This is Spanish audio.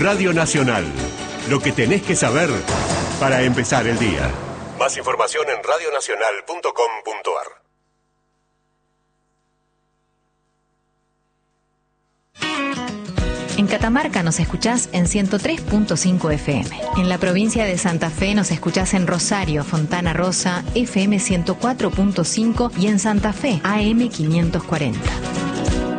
Radio Nacional, lo que tenés que saber para empezar el día. Más información en radionacional.com.ar. En Catamarca nos escuchás en 103.5 FM. En la provincia de Santa Fe nos escuchás en Rosario, Fontana Rosa, FM 104.5 y en Santa Fe, AM 540.